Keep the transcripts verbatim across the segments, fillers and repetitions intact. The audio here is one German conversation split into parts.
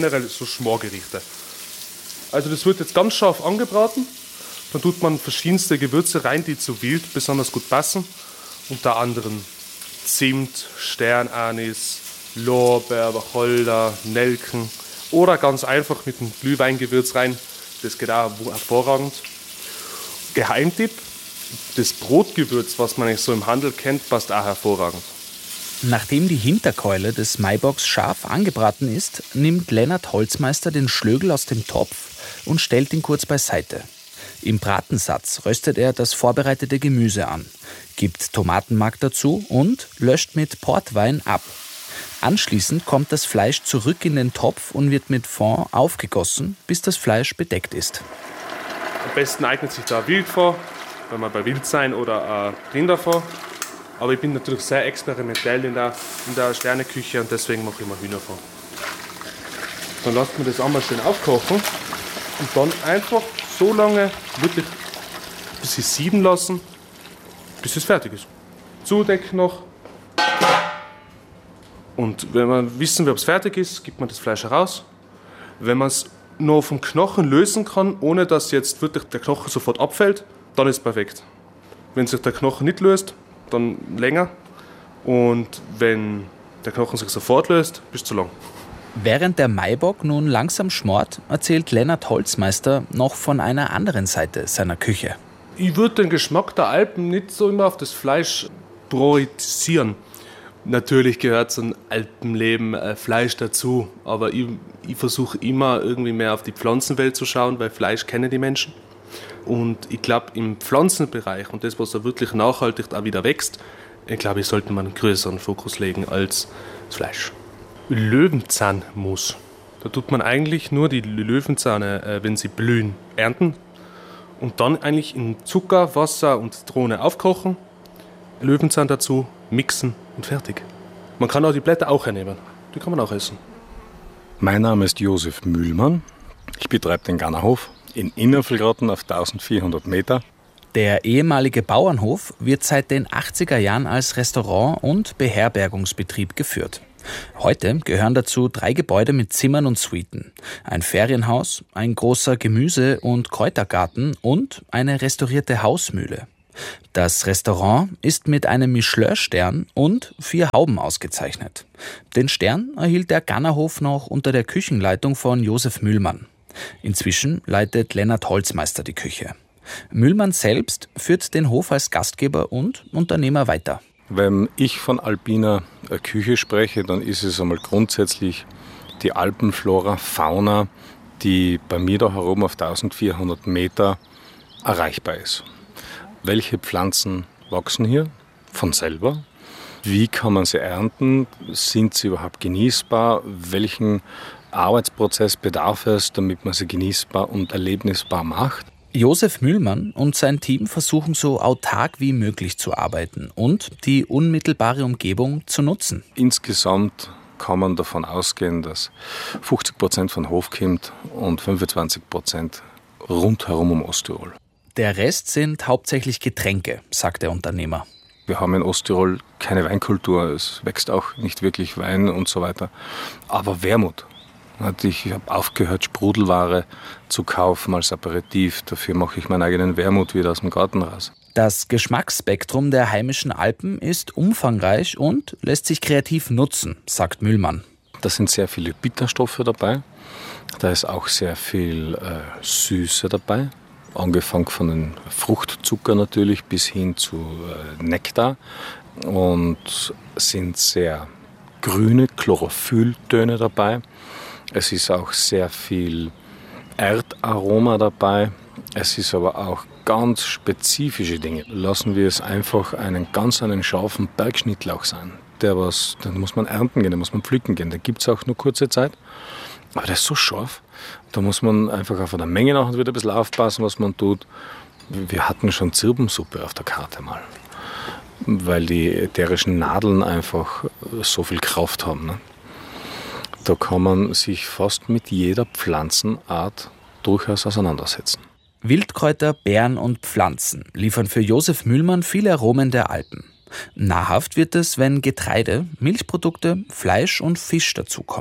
generell so Schmorgerichte. Also das wird jetzt ganz scharf angebraten. Dann tut man verschiedenste Gewürze rein, die zu Wild besonders gut passen. Unter anderem Zimt, Sternanis, Lorbeer, Wacholder, Nelken oder ganz einfach mit einem Glühweingewürz rein. Das geht auch hervorragend. Geheimtipp, das Brotgewürz, was man so im Handel kennt, passt auch hervorragend. Nachdem die Hinterkeule des Maibocks scharf angebraten ist, nimmt Lennart Holzmeister den Schlögel aus dem Topf und stellt ihn kurz beiseite. Im Bratensatz röstet er das vorbereitete Gemüse an, gibt Tomatenmark dazu und löscht mit Portwein ab. Anschließend kommt das Fleisch zurück in den Topf und wird mit Fond aufgegossen, bis das Fleisch bedeckt ist. Am besten eignet sich da Wildfond, wenn man bei Wildsein oder äh, Rinderfond. Aber ich bin natürlich sehr experimentell in der, in der Sterneküche und deswegen mache ich immer Hühnerfond. Dann lässt man das einmal schön aufkochen und dann einfach so lange wirklich bis sie sieden lassen, bis es fertig ist. Zudecken noch. Und wenn man wissen will, ob es fertig ist, gibt man das Fleisch heraus. Wenn man es noch vom Knochen lösen kann, ohne dass jetzt wirklich der Knochen sofort abfällt, dann ist es perfekt. Wenn sich der Knochen nicht löst, dann länger. Und wenn der Knochen sich sofort löst, bis zu lang. Während der Maibock nun langsam schmort, erzählt Lennart Holzmeister noch von einer anderen Seite seiner Küche. Ich würde den Geschmack der Alpen nicht so immer auf das Fleisch priorisieren. Natürlich gehört zum Alpenleben äh, Fleisch dazu, aber ich, ich versuche immer irgendwie mehr auf die Pflanzenwelt zu schauen, weil Fleisch kennen die Menschen. Und ich glaube, im Pflanzenbereich und das, was da wirklich nachhaltig auch wieder wächst, ich glaube, ich sollte man einen größeren Fokus legen als das Fleisch. Löwenzahnmus. Da tut man eigentlich nur die Löwenzahne, äh, wenn sie blühen, ernten und dann eigentlich in Zucker, Wasser und Zitrone aufkochen, Löwenzahn dazu, mixen und fertig. Man kann auch die Blätter auch hernehmen. Die kann man auch essen. Mein Name ist Josef Mühlmann. Ich betreibe den Gannerhof in Innervillgraten auf eintausendvierhundert Meter. Der ehemalige Bauernhof wird seit den achtziger Jahren als Restaurant und Beherbergungsbetrieb geführt. Heute gehören dazu drei Gebäude mit Zimmern und Suiten, ein Ferienhaus, ein großer Gemüse- und Kräutergarten und eine restaurierte Hausmühle. Das Restaurant ist mit einem Michelin-Stern und vier Hauben ausgezeichnet. Den Stern erhielt der Gannerhof noch unter der Küchenleitung von Josef Mühlmann. Inzwischen leitet Lennart Holzmeister die Küche. Mühlmann selbst führt den Hof als Gastgeber und Unternehmer weiter. Wenn ich von alpiner Küche spreche, dann ist es einmal grundsätzlich die Alpenflora, Fauna, die bei mir da herum auf eintausendvierhundert Meter erreichbar ist. Welche Pflanzen wachsen hier von selber? Wie kann man sie ernten? Sind sie überhaupt genießbar? Welchen Arbeitsprozess bedarf es, damit man sie genießbar und erlebnisbar macht? Josef Mühlmann und sein Team versuchen so autark wie möglich zu arbeiten und die unmittelbare Umgebung zu nutzen. Insgesamt kann man davon ausgehen, dass fünfzig Prozent von Hof kommt und fünfundzwanzig Prozent rundherum um Osttirol. Der Rest sind hauptsächlich Getränke, sagt der Unternehmer. Wir haben in Osttirol keine Weinkultur, es wächst auch nicht wirklich Wein und so weiter. Aber Wermut. Ich habe aufgehört, Sprudelware zu kaufen als Aperitif. Dafür mache ich meinen eigenen Wermut wieder aus dem Garten raus. Das Geschmacksspektrum der heimischen Alpen ist umfangreich und lässt sich kreativ nutzen, sagt Mühlmann. Da sind sehr viele Bitterstoffe dabei. Da ist auch sehr viel äh, Süße dabei. Angefangen von den Fruchtzucker natürlich bis hin zu äh, Nektar. Und sind sehr grüne Chlorophylltöne dabei. Es ist auch sehr viel Erdaroma dabei. Es ist aber auch ganz spezifische Dinge. Lassen wir es einfach einen ganz einen scharfen Bergschnittlauch sein. Der was, den muss man ernten gehen, den muss man pflücken gehen. Den gibt es auch nur kurze Zeit. Aber der ist so scharf, da muss man einfach auf eine Menge nachher wieder ein bisschen aufpassen, was man tut. Wir hatten schon Zirbensuppe auf der Karte mal, weil die ätherischen Nadeln einfach so viel Kraft haben. Ne? Da kann man sich fast mit jeder Pflanzenart durchaus auseinandersetzen. Wildkräuter, Beeren und Pflanzen liefern für Josef Mühlmann viele Aromen der Alpen. Nahrhaft wird es, wenn Getreide, Milchprodukte, Fleisch und Fisch dazukommen.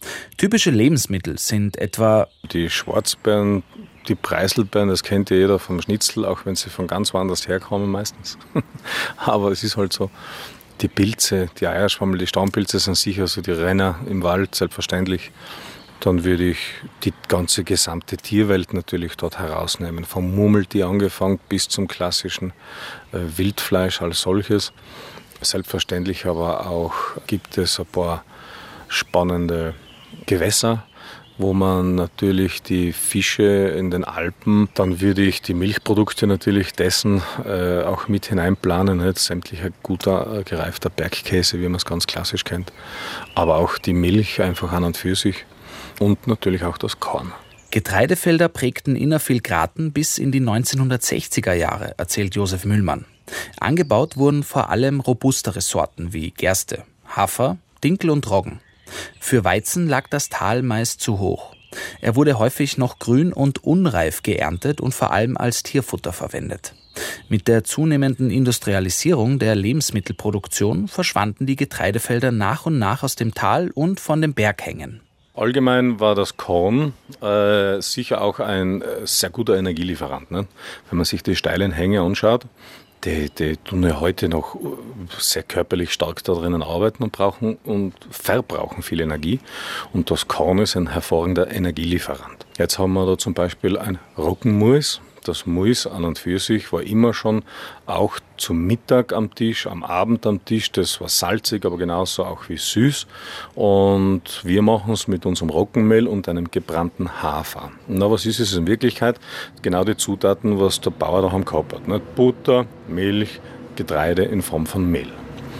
Typische Lebensmittel sind etwa die Schwarzbeeren, die Preiselbeeren, das kennt ja jeder vom Schnitzel, auch wenn sie von ganz woanders herkommen meistens. Aber es ist halt so, die Pilze, die Eierschwammel, die Staumpilze sind sicher so die Renner im Wald, selbstverständlich. Dann würde ich die ganze gesamte Tierwelt natürlich dort herausnehmen. Vom Murmeltier angefangen bis zum klassischen äh, Wildfleisch als solches. Selbstverständlich aber auch gibt es ein paar spannende Gewässer, wo man natürlich die Fische in den Alpen, dann würde ich die Milchprodukte natürlich dessen äh, auch mit hineinplanen, nicht? Sämtlicher guter, äh, gereifter Bergkäse, wie man es ganz klassisch kennt, aber auch die Milch einfach an und für sich und natürlich auch das Korn. Getreidefelder prägten Innervil-Graten bis in die neunzehnhundertsechziger Jahre, erzählt Josef Mühlmann. Angebaut wurden vor allem robustere Sorten wie Gerste, Hafer, Dinkel und Roggen. Für Weizen lag das Tal meist zu hoch. Er wurde häufig noch grün und unreif geerntet und vor allem als Tierfutter verwendet. Mit der zunehmenden Industrialisierung der Lebensmittelproduktion verschwanden die Getreidefelder nach und nach aus dem Tal und von den Berghängen. Allgemein war das Korn äh, sicher auch ein äh, sehr guter Energielieferant. Ne? Wenn man sich die steilen Hänge anschaut, die, die tun ja heute noch sehr körperlich stark da drinnen arbeiten und brauchen und verbrauchen viel Energie. Und das Korn ist ein hervorragender Energielieferant. Jetzt haben wir da zum Beispiel ein Roggenmus. Das Mus an und für sich war immer schon auch zum Mittag am Tisch, am Abend am Tisch. Das war salzig, aber genauso auch wie süß. Und wir machen es mit unserem Roggenmehl und einem gebrannten Hafer. Na, was ist es in Wirklichkeit? Genau die Zutaten, was der Bauer daheim gehabt hat. Nicht? Butter, Milch, Getreide in Form von Mehl.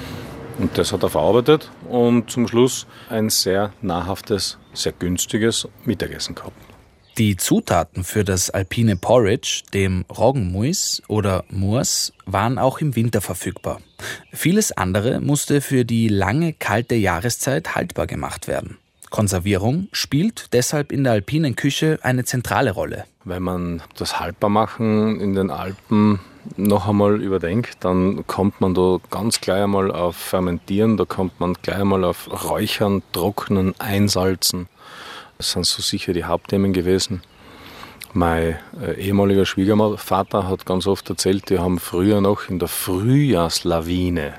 Und das hat er verarbeitet und zum Schluss ein sehr nahrhaftes, sehr günstiges Mittagessen gehabt. Die Zutaten für das alpine Porridge, dem Roggenmus oder Murs, waren auch im Winter verfügbar. Vieles andere musste für die lange, kalte Jahreszeit haltbar gemacht werden. Konservierung spielt deshalb in der alpinen Küche eine zentrale Rolle. Wenn man das Haltbarmachen in den Alpen noch einmal überdenkt, dann kommt man da ganz gleich einmal auf Fermentieren, da kommt man gleich einmal auf Räuchern, Trocknen, Einsalzen. Das sind so sicher die Hauptthemen gewesen. Mein äh, ehemaliger Schwiegervater hat ganz oft erzählt, die haben früher noch in der Frühjahrslawine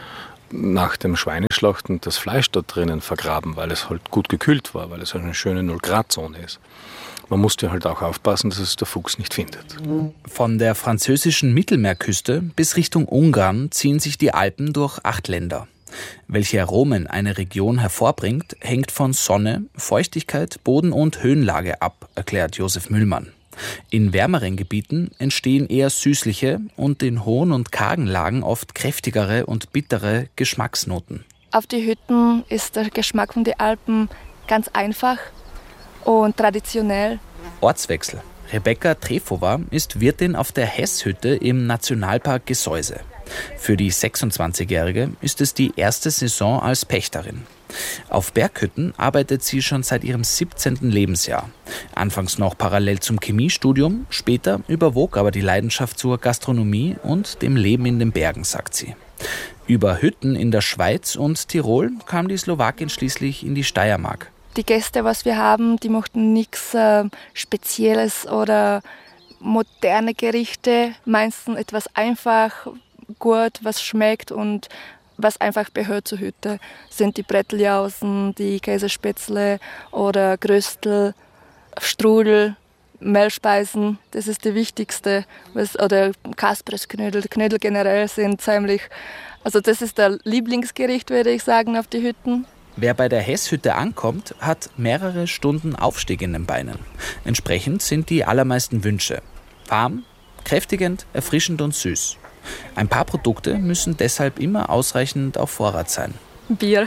nach dem Schweineschlachten das Fleisch da drinnen vergraben, weil es halt gut gekühlt war, weil es eine schöne null-Grad-Zone ist. Man musste halt auch aufpassen, dass es der Fuchs nicht findet. Von der französischen Mittelmeerküste bis Richtung Ungarn ziehen sich die Alpen durch acht Länder. Welche Aromen eine Region hervorbringt, hängt von Sonne, Feuchtigkeit, Boden und Höhenlage ab, erklärt Josef Mühlmann. In wärmeren Gebieten entstehen eher süßliche und in hohen und kargen Lagen oft kräftigere und bittere Geschmacksnoten. Auf die Hütten ist der Geschmack von den Alpen ganz einfach und traditionell. Ortswechsel. Rebecca Trefova ist Wirtin auf der Hess-Hütte im Nationalpark Gesäuse. Für die sechsundzwanzigjährige ist es die erste Saison als Pächterin. Auf Berghütten arbeitet sie schon seit ihrem siebzehnten Lebensjahr. Anfangs noch parallel zum Chemiestudium, später überwog aber die Leidenschaft zur Gastronomie und dem Leben in den Bergen, sagt sie. Über Hütten in der Schweiz und Tirol kam die Slowakin schließlich in die Steiermark. Die Gäste, was wir haben, die mochten nichts äh, Spezielles oder moderne Gerichte, meistens etwas einfach, gut, was schmeckt und was einfach gehört zur Hütte. Sind die Bretteljausen, die Käsespätzle oder Gröstel, Strudel, Mehlspeisen, das ist die wichtigste. Was, oder Kaspressknödel, die Knödel generell sind ziemlich, also das ist der Lieblingsgericht, würde ich sagen, auf die Hütten. Wer bei der Hess-Hütte ankommt, hat mehrere Stunden Aufstieg in den Beinen. Entsprechend sind die allermeisten Wünsche warm, kräftigend, erfrischend und süß. Ein paar Produkte müssen deshalb immer ausreichend auf Vorrat sein. Bier,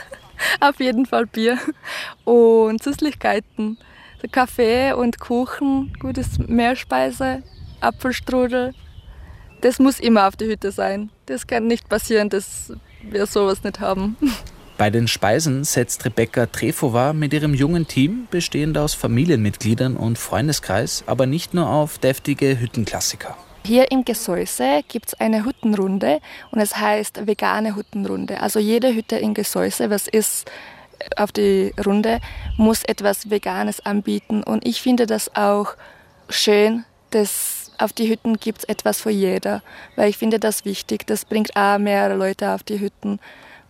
auf jeden Fall Bier und Süßlichkeiten. Kaffee und Kuchen, gutes Meerspeise, Apfelstrudel. Das muss immer auf der Hütte sein. Das kann nicht passieren, dass wir sowas nicht haben. Bei den Speisen setzt Rebecca Trefova mit ihrem jungen Team, bestehend aus Familienmitgliedern und Freundeskreis, aber nicht nur auf deftige Hüttenklassiker. Hier im Gesäuse gibt es eine Hüttenrunde und es heißt vegane Hüttenrunde. Also jede Hütte in Gesäuse, was ist auf die Runde, muss etwas Veganes anbieten. Und ich finde das auch schön, dass auf die Hütten gibt es etwas für jeder. Weil ich finde das wichtig. Das bringt auch mehr Leute auf die Hütten.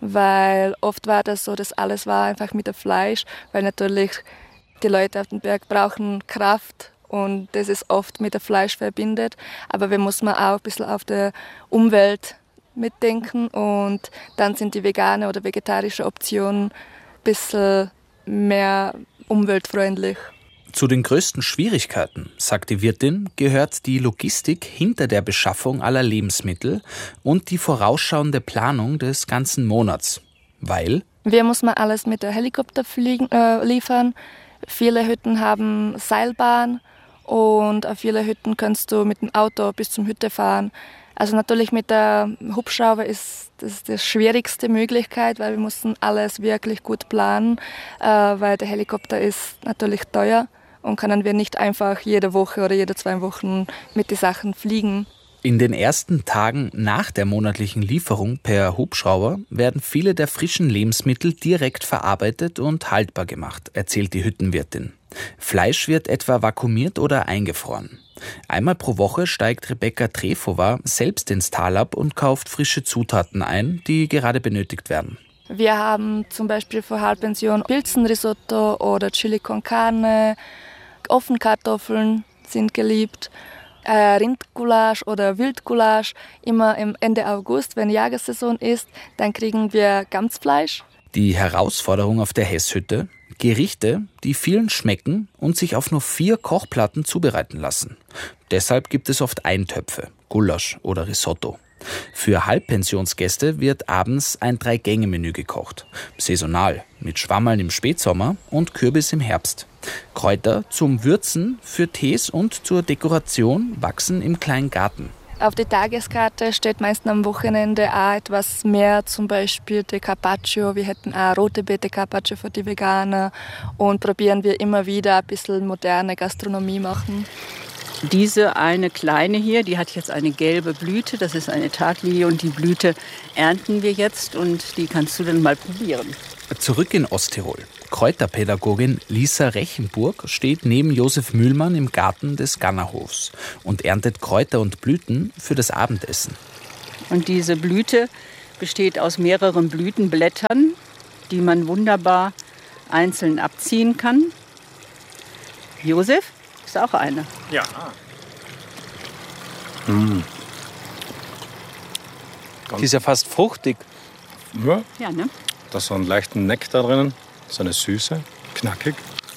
Weil oft war das so, dass alles war einfach mit dem Fleisch. Weil natürlich die Leute auf dem Berg brauchen Kraft. Und das ist oft mit dem Fleisch verbindet. Aber wir müssen auch ein bisschen auf die Umwelt mitdenken. Und dann sind die vegane oder vegetarische Optionen ein bisschen mehr umweltfreundlich. Zu den größten Schwierigkeiten, sagt die Wirtin, gehört die Logistik hinter der Beschaffung aller Lebensmittel und die vorausschauende Planung des ganzen Monats. Weil? Wir müssen alles mit dem Helikopter fliegen, äh, liefern. Viele Hütten haben Seilbahn und auf viele Hütten kannst du mit dem Auto bis zum Hütte fahren. Also natürlich mit der Hubschrauber ist das die schwierigste Möglichkeit, weil wir mussten alles wirklich gut planen, äh, weil der Helikopter ist natürlich teuer und können wir nicht einfach jede Woche oder jede zwei Wochen mit den Sachen fliegen. In den ersten Tagen nach der monatlichen Lieferung per Hubschrauber werden viele der frischen Lebensmittel direkt verarbeitet und haltbar gemacht, erzählt die Hüttenwirtin. Fleisch wird etwa vakuumiert oder eingefroren. Einmal pro Woche steigt Rebecca Trefova selbst ins Tal ab und kauft frische Zutaten ein, die gerade benötigt werden. Wir haben zum Beispiel für Halbpension Pilzenrisotto oder Chili con Carne, Ofenkartoffeln sind geliebt. Rindgulasch oder Wildgulasch, immer im Ende August, wenn Jagersaison ist, dann kriegen wir Gamsfleisch. Die Herausforderung auf der Hesshütte: Gerichte, die vielen schmecken und sich auf nur vier Kochplatten zubereiten lassen. Deshalb gibt es oft Eintöpfe, Gulasch oder Risotto. Für Halbpensionsgäste wird abends ein Drei-Gänge-Menü gekocht. Saisonal, mit Schwammerln im Spätsommer und Kürbis im Herbst. Kräuter zum Würzen, für Tees und zur Dekoration wachsen im kleinen Garten. Auf der Tageskarte steht meistens am Wochenende auch etwas mehr, zum Beispiel die Carpaccio. Wir hätten auch rote Beete Carpaccio für die Veganer und probieren wir immer wieder ein bisschen moderne Gastronomie machen. Diese eine kleine hier, die hat jetzt eine gelbe Blüte, das ist eine Taglilie und die Blüte ernten wir jetzt und die kannst du dann mal probieren. Zurück in Osttirol. Kräuterpädagogin Lisa Rechenburg steht neben Josef Mühlmann im Garten des Gannerhofs und erntet Kräuter und Blüten für das Abendessen. Und diese Blüte besteht aus mehreren Blütenblättern, die man wunderbar einzeln abziehen kann. Josef, ist auch eine. Ja. Mm. Die ist ja fast fruchtig. Ja, Ja, ne? da ist so einen leichten Nektar drinnen, so eine Süße, knackig.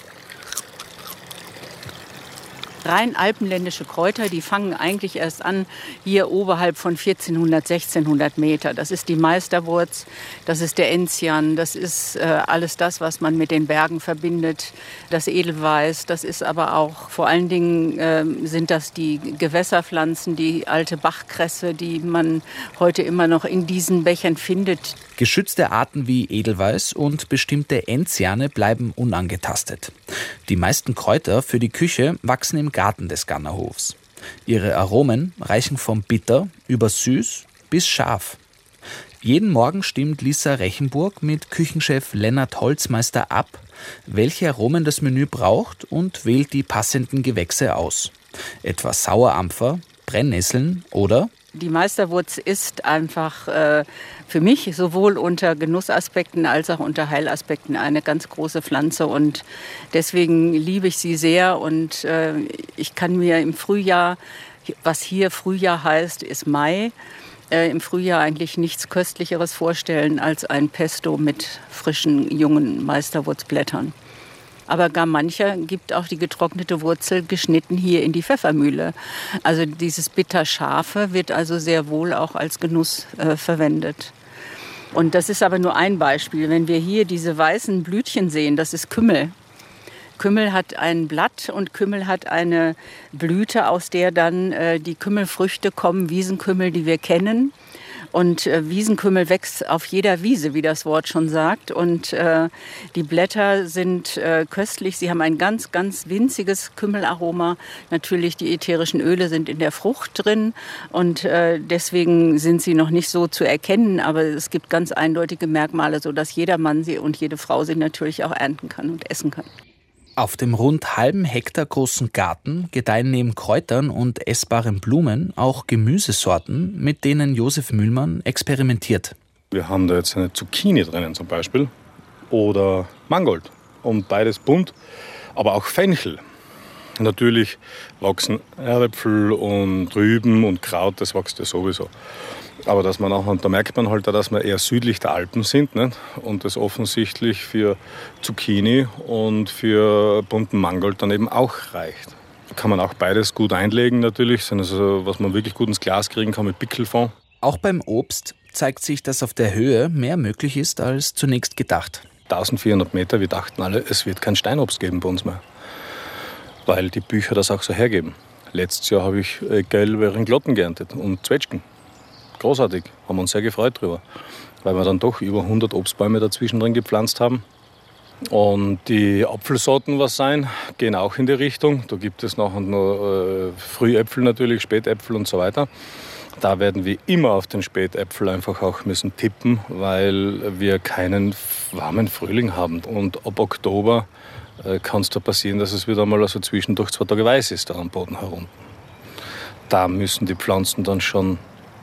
Rein alpenländische Kräuter, die fangen eigentlich erst an hier oberhalb von vierzehnhundert, sechzehnhundert Meter. Das ist die Meisterwurz, das ist der Enzian, das ist äh, alles das, was man mit den Bergen verbindet. Das Edelweiß, das ist aber auch, vor allen Dingen äh, sind das die Gewässerpflanzen, die alte Bachkresse, die man heute immer noch in diesen Bächern findet. Geschützte Arten wie Edelweiß und bestimmte Enziane bleiben unangetastet. Die meisten Kräuter für die Küche wachsen im Garten des Gannerhofs. Ihre Aromen reichen vom Bitter über Süß bis Scharf. Jeden Morgen stimmt Lisa Rechenburg mit Küchenchef Lennart Holzmeister ab, welche Aromen das Menü braucht und wählt die passenden Gewächse aus. Etwa Sauerampfer, Brennnesseln oder... Die Meisterwurz ist einfach äh, für mich sowohl unter Genussaspekten als auch unter Heilaspekten eine ganz große Pflanze und deswegen liebe ich sie sehr und äh, ich kann mir im Frühjahr, was hier Frühjahr heißt, ist Mai, äh, im Frühjahr eigentlich nichts Köstlicheres vorstellen als ein Pesto mit frischen, jungen Meisterwurzblättern. Aber gar mancher gibt auch die getrocknete Wurzel geschnitten hier in die Pfeffermühle. Also dieses Bitterscharfe wird also sehr wohl auch als Genuss äh, verwendet. Und das ist aber nur ein Beispiel. Wenn wir hier diese weißen Blütchen sehen, das ist Kümmel. Kümmel hat ein Blatt und Kümmel hat eine Blüte, aus der dann äh, die Kümmelfrüchte kommen, Wiesenkümmel, die wir kennen. Und äh, Wiesenkümmel wächst auf jeder Wiese, wie das Wort schon sagt. Und äh, die Blätter sind äh, köstlich. Sie haben ein ganz, ganz winziges Kümmelaroma. Natürlich, die ätherischen Öle sind in der Frucht drin. Und äh, deswegen sind sie noch nicht so zu erkennen. Aber es gibt ganz eindeutige Merkmale, sodass jeder Mann sie und jede Frau sie natürlich auch ernten kann und essen kann. Auf dem rund halben Hektar großen Garten gedeihen neben Kräutern und essbaren Blumen auch Gemüsesorten, mit denen Josef Mühlmann experimentiert. Wir haben da jetzt eine Zucchini drinnen zum Beispiel oder Mangold und beides bunt, aber auch Fenchel. Natürlich wachsen Erdäpfel und Rüben und Kraut, das wächst ja sowieso. Aber dass man auch, und da merkt man halt, dass wir eher südlich der Alpen sind, nicht? Und das offensichtlich für Zucchini und für bunten Mangold dann eben auch reicht. Da kann man auch beides gut einlegen natürlich, also was man wirklich gut ins Glas kriegen kann mit Pickelfond. Auch beim Obst zeigt sich, dass auf der Höhe mehr möglich ist als zunächst gedacht. eintausendvierhundert Meter, wir dachten alle, es wird kein Steinobst geben bei uns mehr, weil die Bücher das auch so hergeben. Letztes Jahr habe ich gelbe Ringlotten geerntet und Zwetschgen. Großartig, haben wir uns sehr gefreut drüber, weil wir dann doch über hundert Obstbäume dazwischen drin gepflanzt haben. Und die Apfelsorten, was sein, gehen auch in die Richtung. Da gibt es noch äh, Frühäpfel natürlich, Spätäpfel und so weiter. Da werden wir immer auf den Spätäpfel einfach auch müssen tippen, weil wir keinen warmen Frühling haben. Und ab Oktober äh, kann es da passieren, dass es wieder mal also zwischendurch zwei Tage weiß ist da am Boden herum. Da müssen die Pflanzen dann schon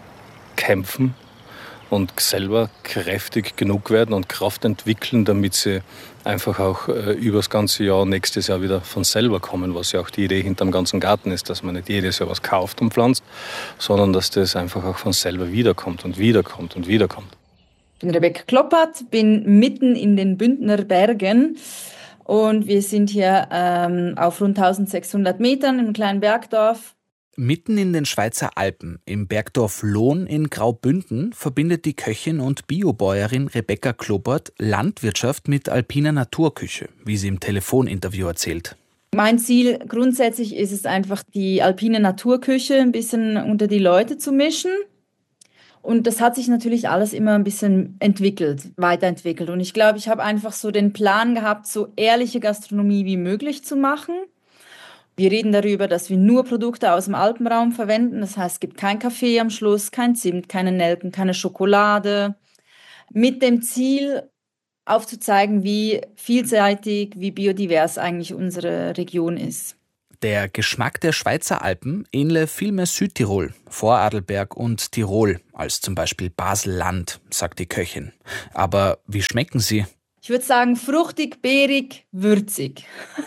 kämpfen und selber kräftig genug werden und Kraft entwickeln, damit sie einfach auch äh, über das ganze Jahr, nächstes Jahr wieder von selber kommen, was ja auch die Idee hinterm ganzen Garten ist, dass man nicht jedes Jahr was kauft und pflanzt, sondern dass das einfach auch von selber wiederkommt und wiederkommt und wiederkommt. Ich bin Rebecca Kloppert, bin mitten in den Bündner Bergen und wir sind hier ähm, auf rund eintausendsechshundert Metern im kleinen Bergdorf. Mitten in den Schweizer Alpen, im Bergdorf Lohn in Graubünden, verbindet die Köchin und Biobäuerin Rebecca Kloppert Landwirtschaft mit alpiner Naturküche, wie sie im Telefoninterview erzählt. Mein Ziel grundsätzlich ist es einfach, die alpine Naturküche ein bisschen unter die Leute zu mischen. Und das hat sich natürlich alles immer ein bisschen entwickelt, weiterentwickelt. Und ich glaube, ich habe einfach so den Plan gehabt, so ehrliche Gastronomie wie möglich zu machen. Wir reden darüber, dass wir nur Produkte aus dem Alpenraum verwenden. Das heißt, es gibt kein Kaffee am Schluss, kein Zimt, keine Nelken, keine Schokolade. Mit dem Ziel, aufzuzeigen, wie vielseitig, wie biodivers eigentlich unsere Region ist. Der Geschmack der Schweizer Alpen ähnle viel mehr Südtirol, Vorarlberg und Tirol als zum Beispiel Basel-Land, sagt die Köchin. Aber wie schmecken sie? Ich würde sagen, fruchtig, beerig, würzig.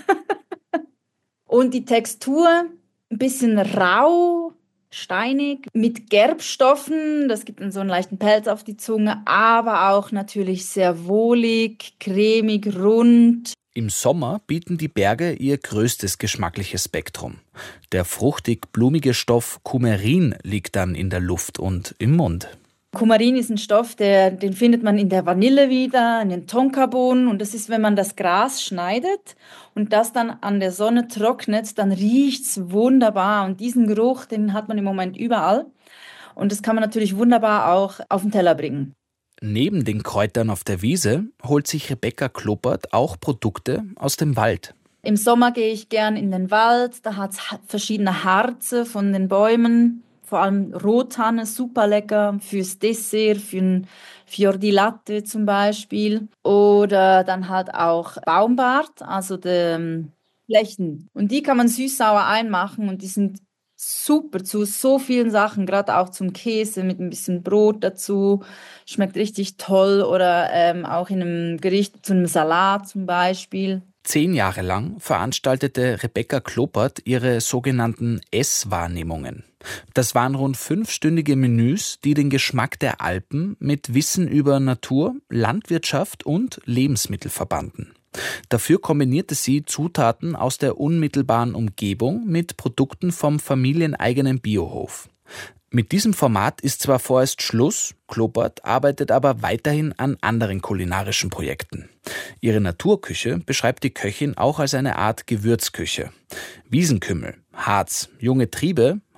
Und die Textur ein bisschen rau, steinig, mit Gerbstoffen. Das gibt dann so einen leichten Pelz auf die Zunge, aber auch natürlich sehr wohlig, cremig, rund. Im Sommer bieten die Berge ihr größtes geschmackliches Spektrum. Der fruchtig-blumige Stoff Kumarin liegt dann in der Luft und im Mund. Kumarin ist ein Stoff, der, den findet man in der Vanille wieder, in den Tonkabohnen. Und das ist, wenn man das Gras schneidet und das dann an der Sonne trocknet, dann riecht es wunderbar. Und diesen Geruch, den hat man im Moment überall. Und das kann man natürlich wunderbar auch auf den Teller bringen. Neben den Kräutern auf der Wiese holt sich Rebecca Kloppert auch Produkte aus dem Wald. Im Sommer gehe ich gern in den Wald, da hat es verschiedene Harze von den Bäumen. Vor allem Rottanne, super lecker fürs Dessert, für ein Fior di Latte zum Beispiel. Oder dann halt auch Baumbart, also die Flächen. Und die kann man süß-sauer einmachen und die sind super zu so vielen Sachen, gerade auch zum Käse mit ein bisschen Brot dazu. Schmeckt richtig toll. Oder ähm, auch in einem Gericht zu einem Salat zum Beispiel. Zehn Jahre lang veranstaltete Rebecca Kloppert ihre sogenannten Esswahrnehmungen. Das waren rund fünfstündige Menüs, die den Geschmack der Alpen mit Wissen über Natur, Landwirtschaft und Lebensmittel verbanden. Dafür kombinierte sie Zutaten aus der unmittelbaren Umgebung mit Produkten vom familieneigenen Biohof. Mit diesem Format ist zwar vorerst Schluss, Kloppert arbeitet aber weiterhin an anderen kulinarischen Projekten. Ihre Naturküche beschreibt die Köchin auch als eine Art Gewürzküche. Wiesenkümmel, Harz, junge Triebe,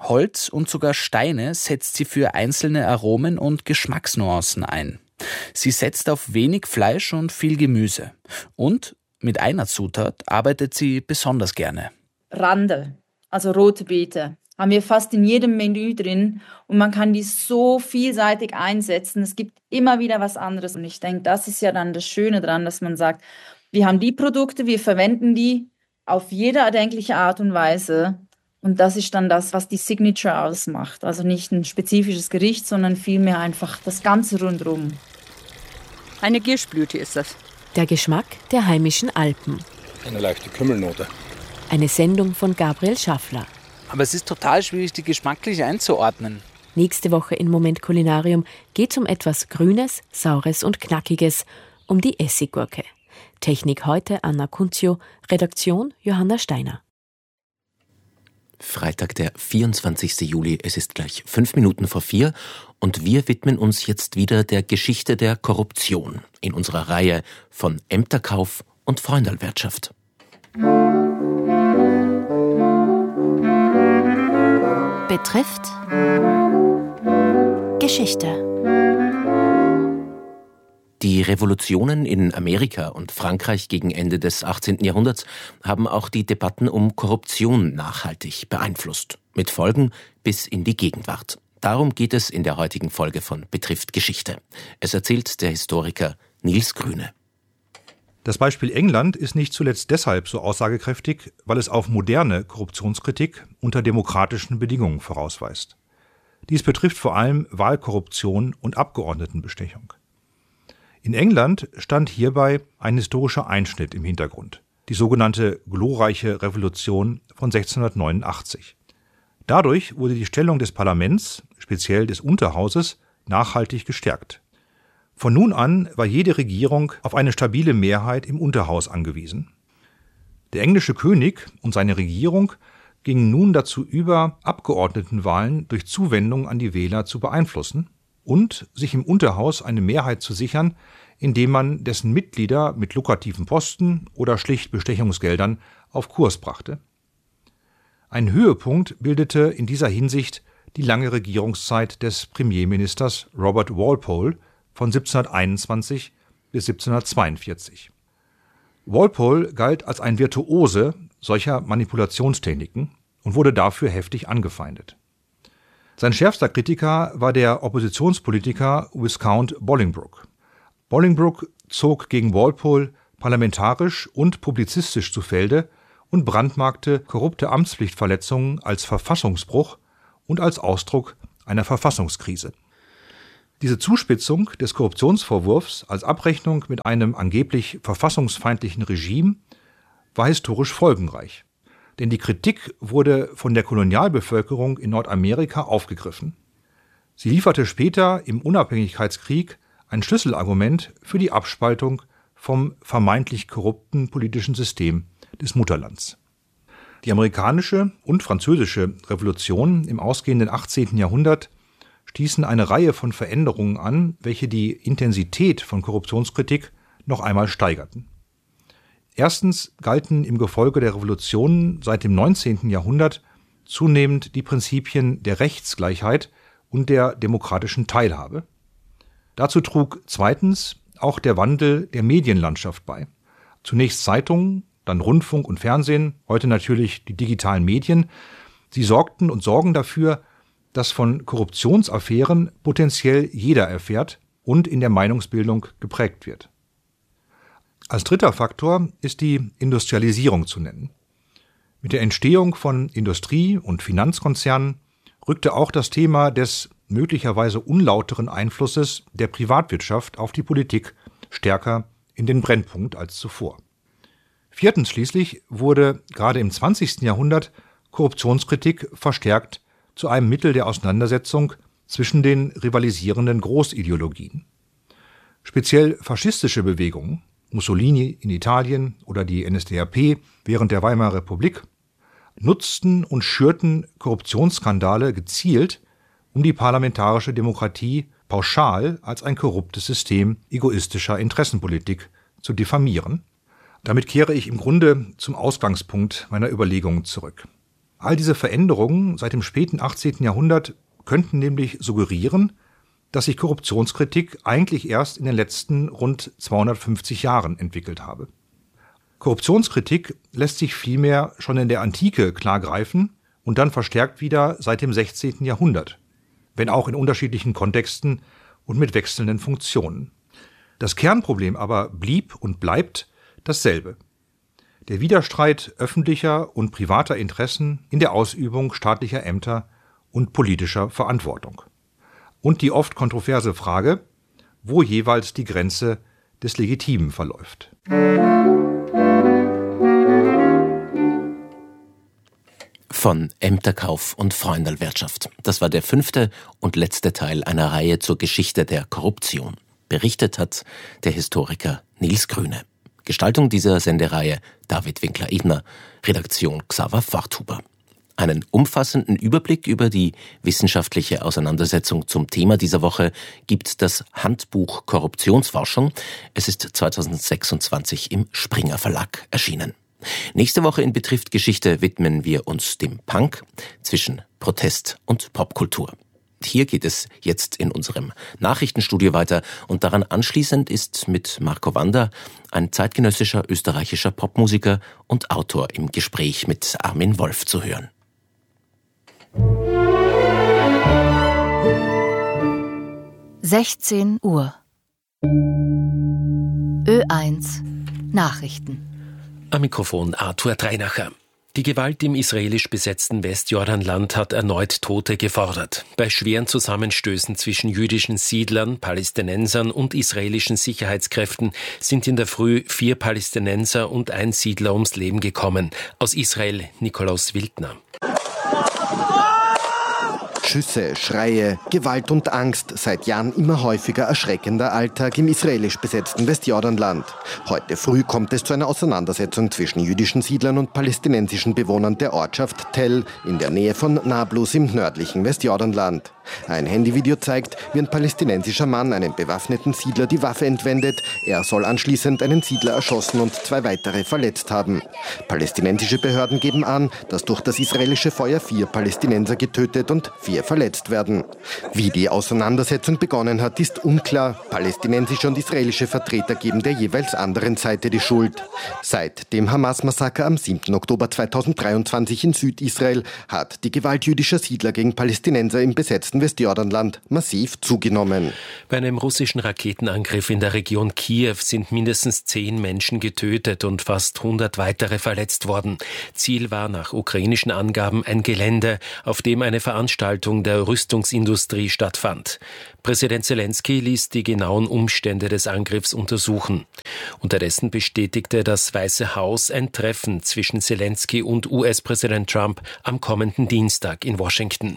Holz und sogar Steine setzt sie für einzelne Aromen und Geschmacksnuancen ein. Sie setzt auf wenig Fleisch und viel Gemüse. Und mit einer Zutat arbeitet sie besonders gerne. Randel, also rote Beete, haben wir fast in jedem Menü drin und man kann die so vielseitig einsetzen. Es gibt immer wieder was anderes und ich denke, das ist ja dann das Schöne daran, dass man sagt, wir haben die Produkte, wir verwenden die auf jede erdenkliche Art und Weise und das ist dann das, was die Signature ausmacht. Also nicht ein spezifisches Gericht, sondern vielmehr einfach das Ganze rundherum. Eine Girschblüte ist das. Der Geschmack der heimischen Alpen. Eine leichte Kümmelnote. Eine Sendung von Gabriel Schaffler. Aber es ist total schwierig, die geschmacklich einzuordnen. Nächste Woche in Moment Kulinarium geht es um etwas Grünes, Saures und Knackiges, um die Essiggurke. Technik heute Anna Kunzio, Redaktion Johanna Steiner. Freitag, der vierundzwanzigsten Juli, es ist gleich fünf Minuten vor vier und wir widmen uns jetzt wieder der Geschichte der Korruption in unserer Reihe von Ämterkauf und Freundelwirtschaft. Betrifft Geschichte. Die Revolutionen in Amerika und Frankreich gegen Ende des achtzehnten Jahrhunderts haben auch die Debatten um Korruption nachhaltig beeinflusst, mit Folgen bis in die Gegenwart. Darum geht es in der heutigen Folge von Betrifft Geschichte. Es erzählt der Historiker Nils Grüne. Das Beispiel England ist nicht zuletzt deshalb so aussagekräftig, weil es auf moderne Korruptionskritik unter demokratischen Bedingungen vorausweist. Dies betrifft vor allem Wahlkorruption und Abgeordnetenbestechung. In England stand hierbei ein historischer Einschnitt im Hintergrund, die sogenannte glorreiche Revolution von sechzehnhundertneunundachtzig. Dadurch wurde die Stellung des Parlaments, speziell des Unterhauses, nachhaltig gestärkt. Von nun an war jede Regierung auf eine stabile Mehrheit im Unterhaus angewiesen. Der englische König und seine Regierung gingen nun dazu über, Abgeordnetenwahlen durch Zuwendung an die Wähler zu beeinflussen und sich im Unterhaus eine Mehrheit zu sichern, indem man dessen Mitglieder mit lukrativen Posten oder schlicht Bestechungsgeldern auf Kurs brachte. Ein Höhepunkt bildete in dieser Hinsicht die lange Regierungszeit des Premierministers Robert Walpole von siebzehnhunderteinundzwanzig bis siebzehnhundertzweiundvierzig. Walpole galt als ein Virtuose solcher Manipulationstechniken und wurde dafür heftig angefeindet. Sein schärfster Kritiker war der Oppositionspolitiker Viscount Bolingbroke. Bolingbroke zog gegen Walpole parlamentarisch und publizistisch zu Felde und brandmarkte korrupte Amtspflichtverletzungen als Verfassungsbruch und als Ausdruck einer Verfassungskrise. Diese Zuspitzung des Korruptionsvorwurfs als Abrechnung mit einem angeblich verfassungsfeindlichen Regime war historisch folgenreich. Denn die Kritik wurde von der Kolonialbevölkerung in Nordamerika aufgegriffen. Sie lieferte später im Unabhängigkeitskrieg ein Schlüsselargument für die Abspaltung vom vermeintlich korrupten politischen System des Mutterlands. Die amerikanische und französische Revolution im ausgehenden achtzehnten Jahrhundert stießen eine Reihe von Veränderungen an, welche die Intensität von Korruptionskritik noch einmal steigerten. Erstens galten im Gefolge der Revolutionen seit dem neunzehnten Jahrhundert zunehmend die Prinzipien der Rechtsgleichheit und der demokratischen Teilhabe. Dazu trug zweitens auch der Wandel der Medienlandschaft bei. Zunächst Zeitungen, dann Rundfunk und Fernsehen, heute natürlich die digitalen Medien. Sie sorgten und sorgen dafür, dass von Korruptionsaffären potenziell jeder erfährt und in der Meinungsbildung geprägt wird. Als dritter Faktor ist die Industrialisierung zu nennen. Mit der Entstehung von Industrie- und Finanzkonzernen rückte auch das Thema des möglicherweise unlauteren Einflusses der Privatwirtschaft auf die Politik stärker in den Brennpunkt als zuvor. Viertens schließlich wurde gerade im zwanzigsten Jahrhundert Korruptionskritik verstärkt zu einem Mittel der Auseinandersetzung zwischen den rivalisierenden Großideologien. Speziell faschistische Bewegungen, Mussolini in Italien oder die N S D A P während der Weimarer Republik, nutzten und schürten Korruptionsskandale gezielt, um die parlamentarische Demokratie pauschal als ein korruptes System egoistischer Interessenpolitik zu diffamieren. Damit kehre ich im Grunde zum Ausgangspunkt meiner Überlegungen zurück. All diese Veränderungen seit dem späten achtzehnten Jahrhundert könnten nämlich suggerieren, dass sich Korruptionskritik eigentlich erst in den letzten rund zweihundertfünfzig Jahren entwickelt habe. Korruptionskritik lässt sich vielmehr schon in der Antike klar greifen und dann verstärkt wieder seit dem sechzehnten Jahrhundert, wenn auch in unterschiedlichen Kontexten und mit wechselnden Funktionen. Das Kernproblem aber blieb und bleibt dasselbe: der Widerstreit öffentlicher und privater Interessen in der Ausübung staatlicher Ämter und politischer Verantwortung. Und die oft kontroverse Frage, wo jeweils die Grenze des Legitimen verläuft. Von Ämterkauf und Freundelwirtschaft. Das war der fünfte und letzte Teil einer Reihe zur Geschichte der Korruption. Berichtet hat der Historiker Nils Grüne. Gestaltung dieser Sendereihe David Winkler-Ebner, Redaktion Xaver Forthuber. Einen umfassenden Überblick über die wissenschaftliche Auseinandersetzung zum Thema dieser Woche gibt das Handbuch Korruptionsforschung. Es ist zweitausendsechsundzwanzig im Springer Verlag erschienen. Nächste Woche in Betrifft Geschichte widmen wir uns dem Punk zwischen Protest und Popkultur. Hier geht es jetzt in unserem Nachrichtenstudio weiter und daran anschließend ist mit Marco Wander ein zeitgenössischer österreichischer Popmusiker und Autor im Gespräch mit Armin Wolf zu hören. sechzehn Uhr. Ö eins Nachrichten. Am Mikrofon Arthur Dreinacher. Die Gewalt im israelisch besetzten Westjordanland hat erneut Tote gefordert. Bei schweren Zusammenstößen zwischen jüdischen Siedlern, Palästinensern und israelischen Sicherheitskräften sind in der Früh vier Palästinenser und ein Siedler ums Leben gekommen. Aus Israel Nikolaus Wildner. Schüsse, Schreie, Gewalt und Angst, seit Jahren immer häufiger erschreckender Alltag im israelisch besetzten Westjordanland. Heute früh kommt es zu einer Auseinandersetzung zwischen jüdischen Siedlern und palästinensischen Bewohnern der Ortschaft Tell in der Nähe von Nablus im nördlichen Westjordanland. Ein Handyvideo zeigt, wie ein palästinensischer Mann einem bewaffneten Siedler die Waffe entwendet. Er soll anschließend einen Siedler erschossen und zwei weitere verletzt haben. Palästinensische Behörden geben an, dass durch das israelische Feuer vier Palästinenser getötet und vier verletzt werden. Wie die Auseinandersetzung begonnen hat, ist unklar. Palästinensische und israelische Vertreter geben der jeweils anderen Seite die Schuld. Seit dem Hamas-Massaker am siebten Oktober zweitausenddreiundzwanzig in Südisrael hat die Gewalt jüdischer Siedler gegen Palästinenser im besetzten Westjordanland massiv zugenommen. Bei einem russischen Raketenangriff in der Region Kiew sind mindestens zehn Menschen getötet und fast hundert weitere verletzt worden. Ziel war nach ukrainischen Angaben ein Gelände, auf dem eine Veranstaltung der Rüstungsindustrie stattfand. Präsident Zelensky ließ die genauen Umstände des Angriffs untersuchen. Unterdessen bestätigte das Weiße Haus ein Treffen zwischen Zelensky und U S-Präsident Trump am kommenden Dienstag in Washington.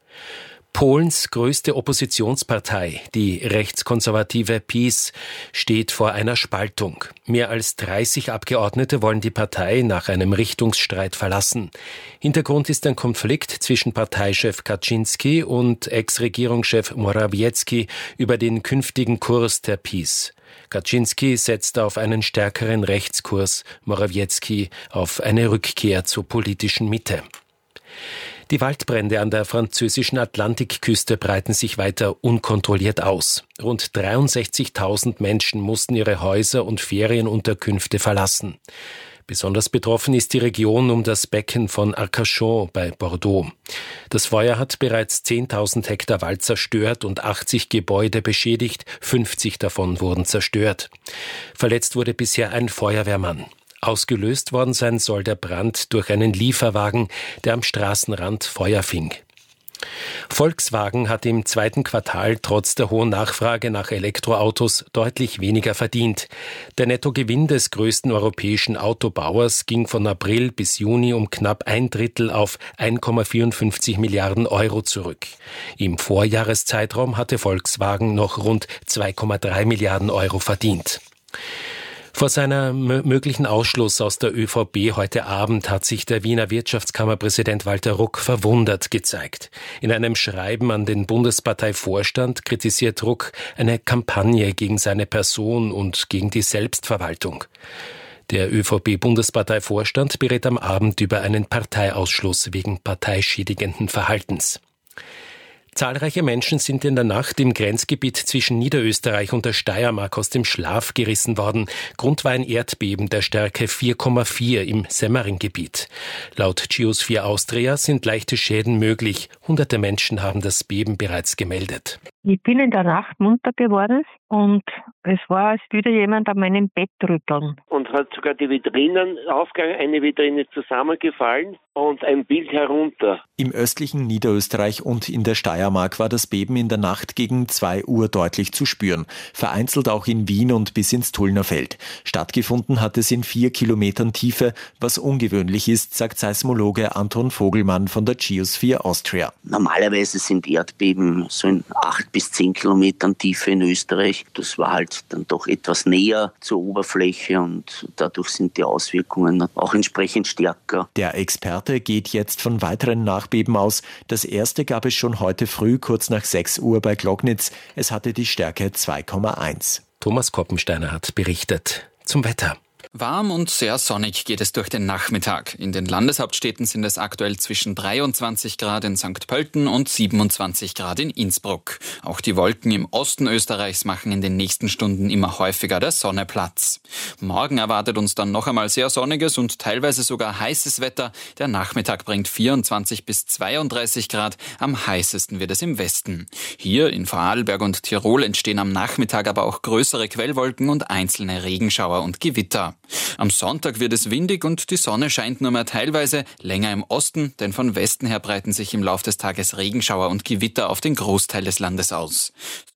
Polens größte Oppositionspartei, die rechtskonservative PiS, steht vor einer Spaltung. Mehr als dreißig Abgeordnete wollen die Partei nach einem Richtungsstreit verlassen. Hintergrund ist ein Konflikt zwischen Parteichef Kaczynski und Ex-Regierungschef Morawiecki über den künftigen Kurs der PiS. Kaczynski setzt auf einen stärkeren Rechtskurs, Morawiecki auf eine Rückkehr zur politischen Mitte. Die Waldbrände an der französischen Atlantikküste breiten sich weiter unkontrolliert aus. Rund dreiundsechzigtausend Menschen mussten ihre Häuser und Ferienunterkünfte verlassen. Besonders betroffen ist die Region um das Becken von Arcachon bei Bordeaux. Das Feuer hat bereits zehntausend Hektar Wald zerstört und achtzig Gebäude beschädigt, fünfzig davon wurden zerstört. Verletzt wurde bisher ein Feuerwehrmann. Ausgelöst worden sein soll der Brand durch einen Lieferwagen, der am Straßenrand Feuer fing. Volkswagen hat im zweiten Quartal trotz der hohen Nachfrage nach Elektroautos deutlich weniger verdient. Der Nettogewinn des größten europäischen Autobauers ging von April bis Juni um knapp ein Drittel auf ein Komma vierundfünfzig Milliarden Euro zurück. Im Vorjahreszeitraum hatte Volkswagen noch rund zwei Komma drei Milliarden Euro verdient. Vor seinem m- möglichen Ausschluss aus der ÖVP heute Abend hat sich der Wiener Wirtschaftskammerpräsident Walter Ruck verwundert gezeigt. In einem Schreiben an den Bundesparteivorstand kritisiert Ruck eine Kampagne gegen seine Person und gegen die Selbstverwaltung. Der ÖVP-Bundesparteivorstand berät am Abend über einen Parteiausschluss wegen parteischädigenden Verhaltens. Zahlreiche Menschen sind in der Nacht im Grenzgebiet zwischen Niederösterreich und der Steiermark aus dem Schlaf gerissen worden. Grund war ein Erdbeben der Stärke vier Komma vier im Semmering-Gebiet. Laut Geosphere Austria sind leichte Schäden möglich. Hunderte Menschen haben das Beben bereits gemeldet. Ich bin in der Nacht munter geworden und es war, als würde jemand an meinem Bett rütteln. Und hat sogar die Vitrinen aufgegangen, eine Vitrine zusammengefallen und ein Bild herunter. Im östlichen Niederösterreich und in der Steiermark war das Beben in der Nacht gegen zwei Uhr deutlich zu spüren. Vereinzelt auch in Wien und bis ins Tullnerfeld. Stattgefunden hat es in vier Kilometern Tiefe, was ungewöhnlich ist, sagt Seismologe Anton Vogelmann von der Geosphere Austria. Normalerweise sind Erdbeben so in acht bis zehn Kilometern Tiefe in Österreich. Das war halt dann doch etwas näher zur Oberfläche und dadurch sind die Auswirkungen auch entsprechend stärker. Der Experte geht jetzt von weiteren Nachbeben aus. Das erste gab es schon heute früh, kurz nach sechs Uhr bei Glognitz. Es hatte die Stärke zwei Komma eins. Thomas Koppensteiner hat berichtet. Zum Wetter. Warm und sehr sonnig geht es durch den Nachmittag. In den Landeshauptstädten sind es aktuell zwischen dreiundzwanzig Grad in Sankt Pölten und siebenundzwanzig Grad in Innsbruck. Auch die Wolken im Osten Österreichs machen in den nächsten Stunden immer häufiger der Sonne Platz. Morgen erwartet uns dann noch einmal sehr sonniges und teilweise sogar heißes Wetter. Der Nachmittag bringt vierundzwanzig bis zweiunddreißig Grad. Am heißesten wird es im Westen. Hier in Vorarlberg und Tirol entstehen am Nachmittag aber auch größere Quellwolken und einzelne Regenschauer und Gewitter. Am Sonntag wird es windig und die Sonne scheint nur mehr teilweise, länger im Osten, denn von Westen her breiten sich im Lauf des Tages Regenschauer und Gewitter auf den Großteil des Landes aus.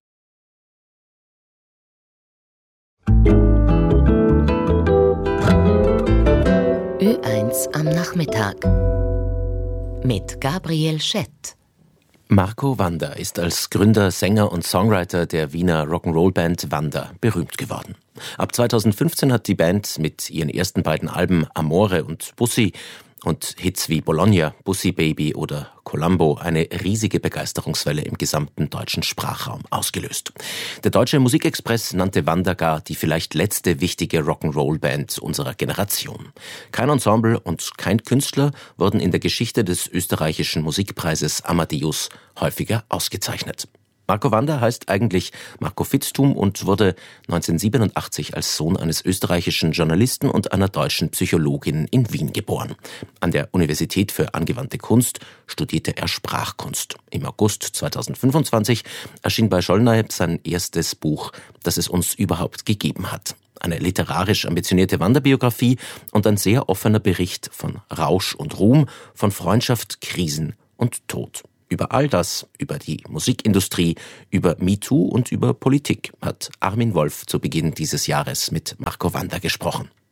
Ö eins am Nachmittag mit Gabriel Schett. Marco Wander ist als Gründer, Sänger und Songwriter der Wiener Rock'n'Roll-Band Wander berühmt geworden. Ab zweitausendfünfzehn hat die Band mit ihren ersten beiden Alben Amore und Bussi und Hits wie Bologna, Bussi Baby oder Colombo eine riesige Begeisterungswelle im gesamten deutschen Sprachraum ausgelöst. Der Deutsche Musikexpress nannte Wander gar die vielleicht letzte wichtige Rock'n'Roll-Band unserer Generation. Kein Ensemble und kein Künstler wurden in der Geschichte des österreichischen Musikpreises Amadeus häufiger ausgezeichnet. Marco Wander heißt eigentlich Marco Vitzthum und wurde neunzehnhundertsiebenundachtzig als Sohn eines österreichischen Journalisten und einer deutschen Psychologin in Wien geboren. An der Universität für angewandte Kunst studierte er Sprachkunst. Im August zweitausendfünfundzwanzig erschien bei Schollnay sein erstes Buch, das es uns überhaupt gegeben hat. Eine literarisch ambitionierte Wanderbiografie und ein sehr offener Bericht von Rausch und Ruhm, von Freundschaft, Krisen und Tod. Über all das, über die Musikindustrie, über MeToo und über Politik hat Armin Wolf zu Beginn dieses Jahres mit Marco Wander gesprochen.